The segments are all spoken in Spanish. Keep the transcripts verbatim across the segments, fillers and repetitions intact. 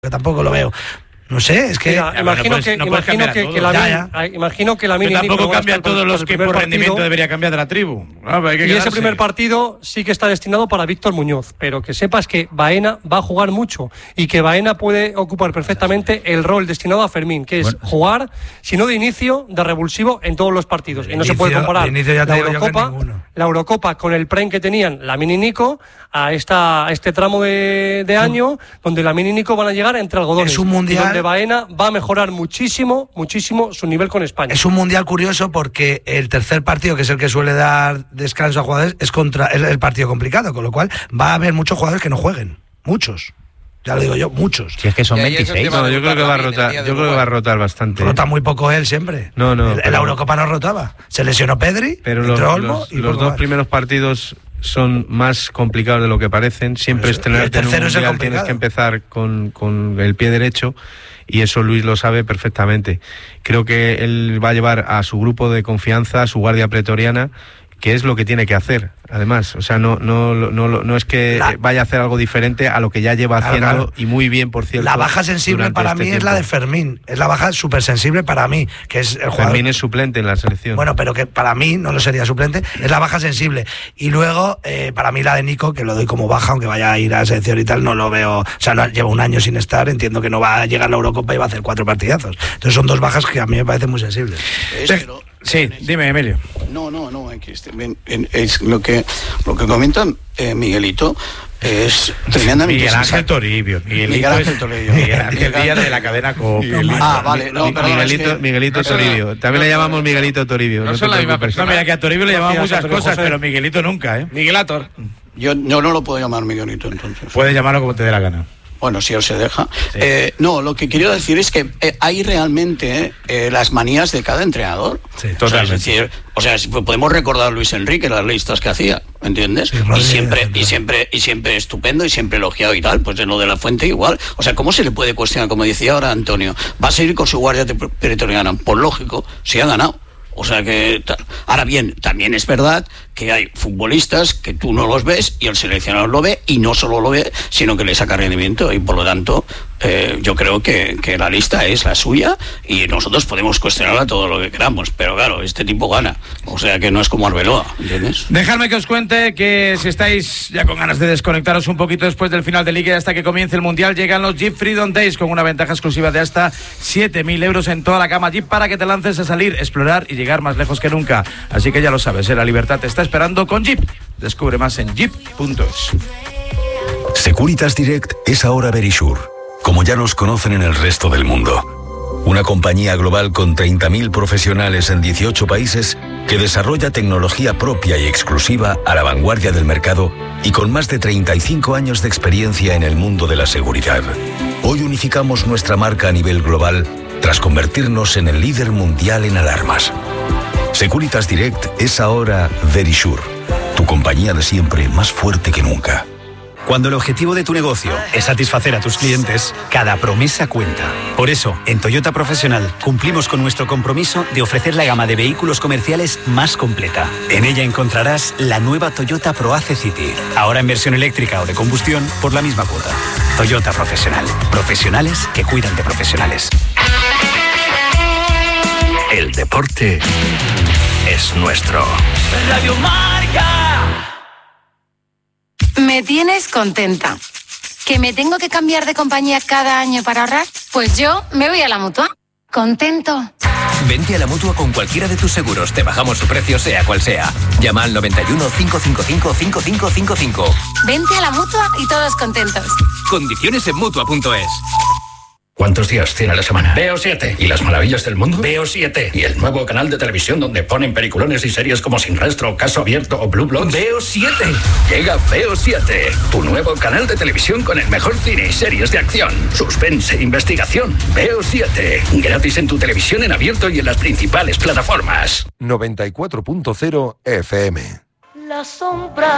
que tampoco lo veo. No sé, es que... Mira, imagino no puedes, que, no imagino que, que la ya, ya. imagino que la Pero tampoco no cambian todos los que por rendimiento partido, debería cambiar de la tribu. No, hay que y quedarse. ese primer partido sí que está destinado para Víctor Muñoz, pero que sepas que Baena va a jugar mucho y que Baena puede ocupar perfectamente el rol destinado a Fermín, que es bueno, jugar, si no de inicio, de revulsivo en todos los partidos. Y no inicio, se puede comparar la Eurocopa, la Eurocopa con el prime que tenían Lamine y Nico a, esta, a este tramo de, de año donde Lamine y Nico van a llegar entre algodones. Es un mundial... donde Baena va a mejorar muchísimo, muchísimo su nivel con España. Es un mundial curioso porque el tercer partido, que es el que suele dar descanso a jugadores, es contra el, el partido complicado, con lo cual va a haber muchos jugadores que no jueguen. Muchos. Ya lo digo yo, muchos. Si es que son veintiséis. No, yo creo que va a rotar, yo creo que va a rotar bastante. Rota muy poco él siempre. No, no. En la Eurocopa no rotaba. Se lesionó Pedri, pero entró los, Olmo los, y los dos más. primeros partidos son más complicados de lo que parecen. Siempre Pues, estrenarte el tercero en un es el mundial tienes que empezar con, con el pie derecho, y eso Luis lo sabe perfectamente. Creo que él va a llevar a su grupo de confianza, a su guardia pretoriana, que es lo que tiene que hacer, además. O sea, no no no, no, no es que la, vaya a hacer algo diferente a lo que ya lleva claro, haciendo, claro. Y muy bien, por cierto. La baja sensible para este mí tiempo. Es la de Fermín. Es la baja súper sensible para mí, que es el jugador... Fermín es suplente en la selección. Bueno, pero que para mí no lo sería suplente, es la baja sensible. Y luego, eh, para mí la de Nico, que lo doy como baja, aunque vaya a ir a la selección y tal, no lo veo... O sea, no, lleva un año sin estar, entiendo que no va a llegar a la Eurocopa y va a hacer cuatro partidazos. Entonces son dos bajas que a mí me parecen muy sensibles. Es que no, sí, dime, Emilio. No, no, no, es, es lo que lo que comenta eh, Miguelito es tremendamente Miguel Ángel Toribio. Miguelito Miguel Ángel Toribio. Miguel Ángel Díaz de la cadena Cope. Ah, vale. No, pero Miguelito, es que... Miguelito no Toribio. También le llamamos Miguelito Toribio. No, no son la misma persona. No, mira, que a Toribio le llamamos muchas Gracias, cosas, José. pero Miguelito nunca, ¿eh? Miguelator. Yo no, no lo puedo llamar Miguelito, entonces. Puedes llamarlo como te dé la gana. Bueno, si él se deja. Sí. Eh, no, lo que quiero decir es que eh, hay realmente eh, las manías de cada entrenador. Sí, totalmente. totalmente. O sea, es decir, o sea, si podemos recordar a Luis Enrique las listas que hacía, ¿entiendes? Sí, y siempre, y siempre, y siempre estupendo y siempre elogiado y tal. Pues en lo de la Fuente igual. O sea, ¿cómo se le puede cuestionar? Como decía ahora Antonio, va a seguir con su guardia pretoriana. Por lógico, si ha ganado. O sea que, ahora bien, también es verdad que hay futbolistas que tú no los ves y el seleccionador lo ve, y no solo lo ve, sino que le saca rendimiento, y por lo tanto eh, yo creo que, que la lista es la suya y nosotros podemos cuestionarla todo lo que queramos, pero claro, este tipo gana, o sea que no es como Arbeloa, ¿entiendes? Dejadme que os cuente que si estáis ya con ganas de desconectaros un poquito después del final de Liga hasta que comience el Mundial, llegan los Jeep Freedom Days con una ventaja exclusiva de hasta siete mil euros en toda la gama Jeep para que te lances a salir, explorar y llegar más lejos que nunca. Así que ya lo sabes, ¿eh? La libertad te está esperando con Jeep. Descubre más en jeep punto es. Securitas Direct es ahora Verisure, como ya nos conocen en el resto del mundo. Una compañía global con treinta mil profesionales en dieciocho países que desarrolla tecnología propia y exclusiva a la vanguardia del mercado y con más de treinta y cinco años de experiencia en el mundo de la seguridad. Hoy unificamos nuestra marca a nivel global tras convertirnos en el líder mundial en alarmas. Securitas Direct es ahora Verisure, tu compañía de siempre más fuerte que nunca. Cuando el objetivo de tu negocio es satisfacer a tus clientes, cada promesa cuenta. Por eso, en Toyota Profesional cumplimos con nuestro compromiso de ofrecer la gama de vehículos comerciales más completa. En ella encontrarás la nueva Toyota ProAce City, ahora en versión eléctrica o de combustión por la misma cuota. Toyota Profesional, profesionales que cuidan de profesionales. El deporte es nuestro. Radio Marca. Me tienes contenta. ¿Que me tengo que cambiar de compañía cada año para ahorrar? Pues yo me voy a la Mutua. ¿Contento? Vente a la Mutua con cualquiera de tus seguros. Te bajamos su precio sea cual sea. Llama al noventa y uno, cinco cinco cinco, cinco cinco cinco cinco. Vente a la Mutua y todos contentos. Condiciones en Mutua punto es. ¿Cuántos días tiene la semana? Veo siete. ¿Y las maravillas del mundo? Veo siete. ¿Y el nuevo canal de televisión donde ponen peliculones y series como Sin Rastro, Caso Abierto o Blue Bloods? Veo siete. Llega Veo siete. Tu nuevo canal de televisión con el mejor cine y series de acción, suspense, investigación. Veo siete. Gratis en tu televisión en abierto y en las principales plataformas. noventa y cuatro punto cero F M. La sombra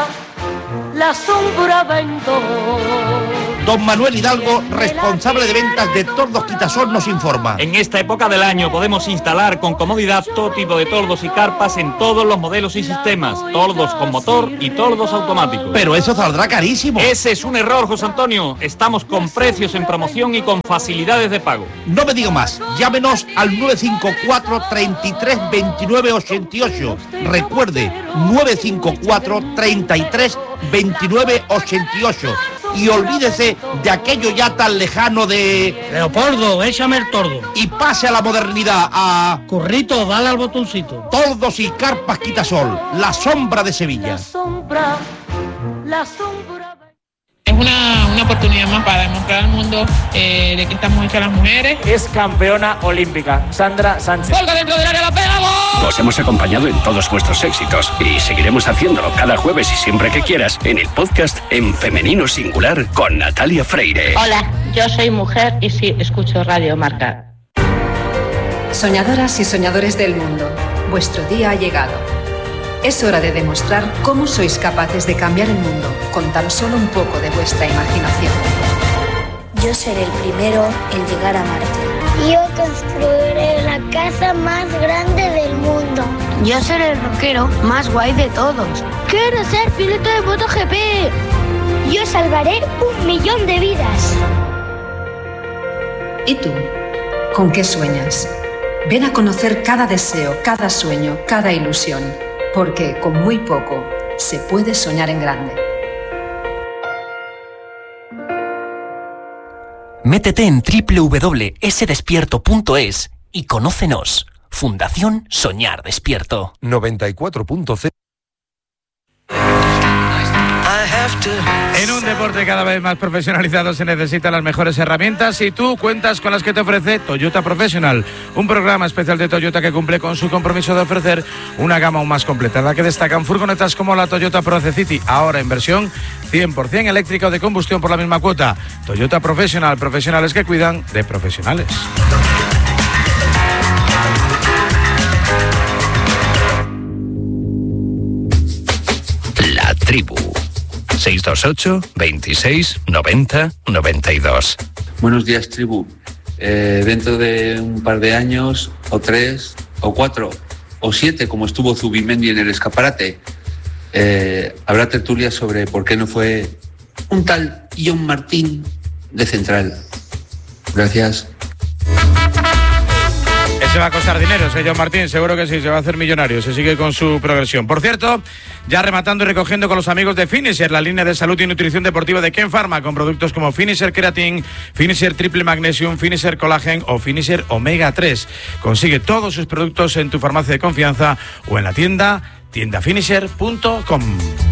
la sombra vendó. Don Manuel Hidalgo, responsable de ventas de Tordos Quitasol, nos informa. En esta época del año podemos instalar con comodidad todo tipo de tordos y carpas en todos los modelos y sistemas. Tordos con motor y tordos automáticos. Pero eso saldrá carísimo. Ese es un error, José Antonio. Estamos con precios en promoción y con facilidades de pago. No me diga más. Llámenos al nueve cinco cuatro, treinta y tres, veintinueve, ochenta y ocho. Recuerde, nueve cinco cuatro, treinta y tres, veintinueve, ochenta y ocho. Y olvídese de aquello ya tan lejano de... Leopoldo, échame el tordo. Y pase a la modernidad, a... Currito, dale al botoncito. Tordos y carpas Quitasol, la sombra de Sevilla. La sombra, la sombra... Es una, una oportunidad más para demostrar al mundo eh, de que estamos hechas las mujeres. Es campeona olímpica, Sandra Sánchez. ¡Colga dentro del área, la pegamos! Os hemos acompañado en todos vuestros éxitos y seguiremos haciéndolo cada jueves y siempre que quieras en el podcast En Femenino Singular con Natalia Freire. Hola, yo soy mujer y sí, escucho Radio Marca. Soñadoras y soñadores del mundo, vuestro día ha llegado. Es hora de demostrar cómo sois capaces de cambiar el mundo con tan solo un poco de vuestra imaginación. Yo seré el primero en llegar a Marte. Yo construiré la casa más grande del mundo. Yo seré el rockero más guay de todos. Quiero ser piloto de MotoGP. Yo salvaré un millón de vidas. ¿Y tú? ¿Con qué sueñas? Ven a conocer cada deseo, cada sueño, cada ilusión. Porque con muy poco se puede soñar en grande. Métete en doble u doble u doble u punto ese despierto punto es y conócenos. Fundación Soñar Despierto. noventa y cuatro punto cero. En un deporte cada vez más profesionalizado se necesitan las mejores herramientas y tú cuentas con las que te ofrece Toyota Professional, un programa especial de Toyota que cumple con su compromiso de ofrecer una gama aún más completa, en la que destacan furgonetas como la Toyota Proce City, ahora en versión cien por ciento eléctrica o de combustión por la misma cuota. Toyota Professional, profesionales que cuidan de profesionales. La tribu. seis dos ocho, veintiséis, noventa, noventa y dos. Buenos días, tribu. Eh, dentro de un par de años, o tres, o cuatro, o siete, como estuvo Zubimendi en el escaparate, eh, habrá tertulias sobre por qué no fue un tal John Martín de central. Gracias. Se va a costar dinero, ¿eh, John Martín? Seguro que sí, se va a hacer millonario, se sigue con su progresión. Por cierto, ya rematando y recogiendo con los amigos de Finisher, la línea de salud y nutrición deportiva de Ken Pharma, con productos como Finisher Keratin, Finisher Triple Magnesium, Finisher Collagen o Finisher Omega tres. Consigue todos sus productos en tu farmacia de confianza o en la tienda tienda finisher punto com.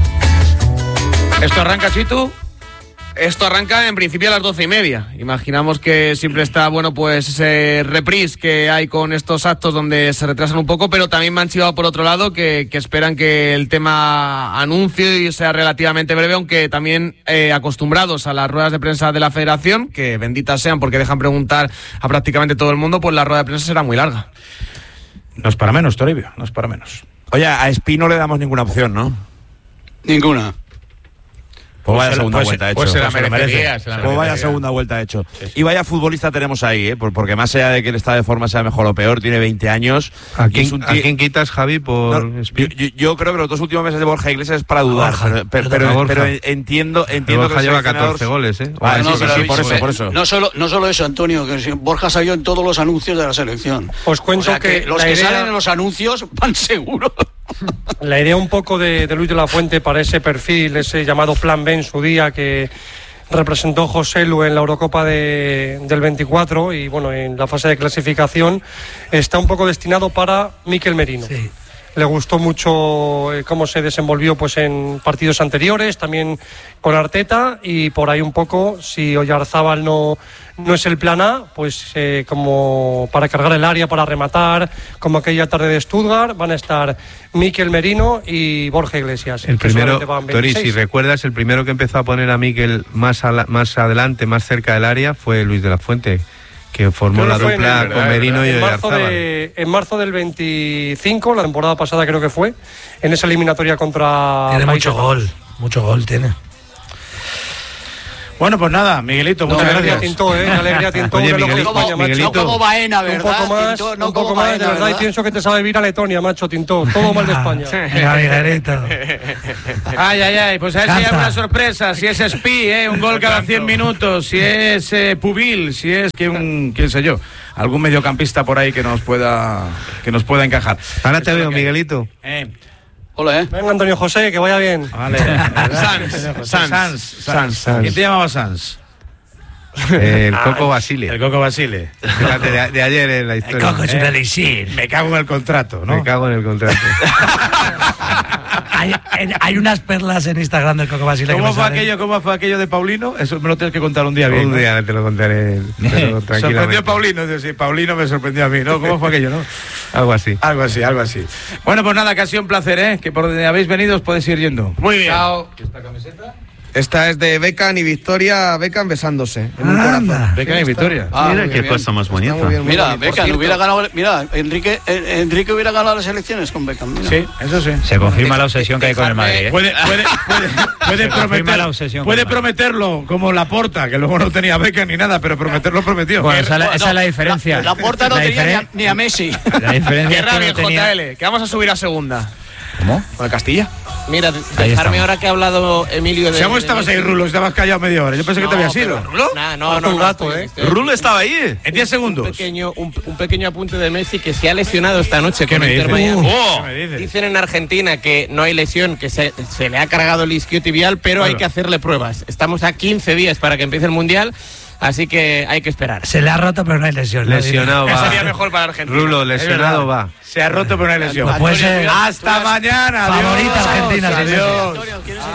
¿Esto arranca, Chitu? Esto arranca en principio a las doce y media. Imaginamos que siempre está, bueno, pues ese reprise que hay con estos actos donde se retrasan un poco, pero también me han chivado por otro lado que, que esperan que el tema anuncio sea relativamente breve, aunque también eh, acostumbrados a las ruedas de prensa de la Federación, que benditas sean porque dejan preguntar a prácticamente todo el mundo, pues la rueda de prensa será muy larga. No es para menos, Toribio, no es para menos. Oye, a Espi no le damos ninguna opción, ¿no? Ninguna. Pues vaya Pues segunda pues, vuelta pues hecho. se la Pues se lo merecería, merece. se la Pues vaya merecería. segunda vuelta hecho. Sí, sí. Y vaya futbolista tenemos ahí, ¿eh? Porque más allá de que el estado de forma sea mejor o peor, tiene veinte años. ¿A y es quién, un ¿a tío- quién quitas, Javi, por No, Speed? yo, yo- yo creo que los dos últimos meses de Borja Iglesias es para dudar. Borja, pero, pero, perdona, pero- Borja. pero entiendo, entiendo Borja que los lleva seleccionadores- catorce goles, ¿eh? Ah, No, sí, sí, pero sí, por habéis- eso, por eso. No solo, no solo eso, Antonio, que si Borja salió en todos los anuncios de la selección. Os cuento O sea, que, que los la que idea- salen en los anuncios van seguros. La idea un poco de, de Luis de la Fuente para ese perfil, ese llamado Plan B en su día que representó José Lu en la Eurocopa de, del veinticuatro y bueno, en la fase de clasificación, está un poco destinado para Mikel Merino. Sí. Le gustó mucho eh, cómo se desenvolvió pues en partidos anteriores, también con Arteta, y por ahí un poco, si Oyarzábal no, no es el plan A, pues eh, como para cargar el área, para rematar, como aquella tarde de Stuttgart, van a estar Mikel Merino y Borja Iglesias. El que primero, solamente van Tori, veintiséis. si recuerdas, el primero que empezó a poner a Mikel más, a la- más adelante, más cerca del área, fue Luis de la Fuente, que formó Creo la que fue en dupla el- con Merino y en marzo, Oyarzábal. de, en marzo del veinticinco, la temporada pasada creo que fue, en esa eliminatoria contra Tiene Países mucho gol. Mucho gol tiene. Bueno, pues nada, Miguelito, muchas no, gracias. Tintó, ¿eh? Alegría Tintó. Oye, Miguelito, como, Miguelito, no como Baena, ¿verdad? Un poco más, Tintó, no un poco como más, Baena, de verdad, ¿verdad? y pienso que te sabe vir a Letonia, macho, Tintó. Todo mal de España. Venga, Miguelito. Ay, ay, ay, pues a ver si hay una sorpresa, si es Spi, ¿eh? Un gol cada cien minutos, si es eh, Pubil, si es que un, quién sé yo, algún mediocampista por ahí que nos pueda, que nos pueda encajar. Ahora te veo, Miguelito. Eh. Hola, ¿eh? Venga, Antonio José, que vaya bien. Vale. Sans, Sans, Sans, Sans. ¿Quién te llamaba Sans? Eh, el Coco Basile. El Coco Basile. Fíjate, de, de ayer en la historia. El Coco es un elixir. Me cago en el contrato, ¿no? Me cago en el contrato. hay, hay unas perlas en Instagram del Coco Basile. ¿Cómo que me fue salen. aquello? ¿Cómo fue aquello de Paulino? Eso me lo tienes que contar un día bien. Un ¿no? día te lo contaré. Pero tranquilamente. Sorprendió a Paulino, sí, Paulino me sorprendió a mí, ¿no? ¿Cómo fue aquello, no? Algo así. Algo así, algo así. Bueno, pues nada, que ha sido un placer, ¿eh? Que por donde habéis venido os podéis ir yendo. Muy bien. Chao. ¿Esta camiseta? Esta es de Beckham y Victoria Beckham besándose en un Anda. corazón. Beckham y Victoria. Ah, Mira muy qué bien. cosa más Está bonita. muy bien, muy Mira, bonito. Por Beckham cierto, hubiera ganado. Mira, Enrique, eh, Enrique hubiera ganado las elecciones con Beckham. Mira. Sí, eso sí. Se confirma la obsesión que hay con el Madrid, ¿eh? Puede, puede, puede, puede, Se confirma prometer, la obsesión puede con el Madrid. prometerlo como Laporta, que luego no tenía Beckham ni nada, pero prometerlo prometió. Bueno, esa, es la- Bueno, esa es la diferencia. La, la Porta no La tenía ni a, diferen- ni a Messi. La diferencia Qué es que rabia, no tenía... J L, que vamos a subir a segunda. ¿Cómo? ¿Con el Castilla? Mira, Ahí dejarme estamos. ahora que ha hablado Emilio de... Si aún estabas ahí, Rulo, estabas callado media hora. Yo pensé que te habías ido. Nah, no, no, un no, gato, estoy- ¿eh? estoy- Rulo estaba ahí. En diez Un segundos. pequeño, un, un pequeño apunte de Messi que se ha lesionado esta noche ¿Qué con me Inter dices? Miami. Oh. ¿Qué me dices? Dicen en Argentina que no hay lesión, que se, se le ha cargado el isquiotibial, pero Claro. hay que hacerle pruebas. Estamos a quince días para que empiece el Mundial, así que hay que esperar. Se le ha roto, pero no hay lesión. ¿no? Lesionado Que va. sería mejor para Argentina. Rulo, Es lesionado verdad. va. Se ha roto por una lesión. No puede ser. Hasta mañana. Favorita Adiós. Argentina, sí, sí, sí. Adiós. Antonio, ¿quieres